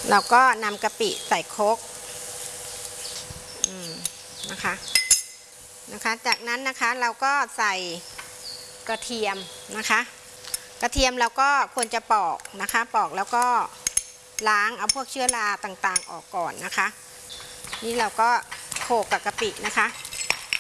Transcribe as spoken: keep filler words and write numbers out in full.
เราก็นำกะปิใส่ครกนะคะนะคะจากนั้นนะคะเราก็ใส่กระเทียมนะคะกระเทียมเราก็ควรจะปอกนะคะปอกแล้วก็ล้างเอาพวกเชื้อราต่างๆออกก่อนนะคะนี่เราก็โขลกกับกะปินะคะ